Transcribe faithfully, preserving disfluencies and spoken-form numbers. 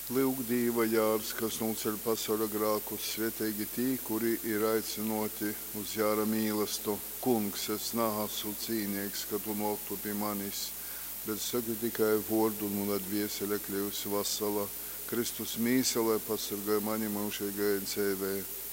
Lūk, Dieva jārs, kas noceļ pasaule grākus, svētīgi tī, kuri ir aicinoti uz jāra mīlestību. Kungs, es neesmu cīnieks, ka tu noktu pie manis, bet saki tikai vārdu, un man dviesele kļūsi vasala. Kristus mīsele pasargāja mani mūžīgajai dzīvei.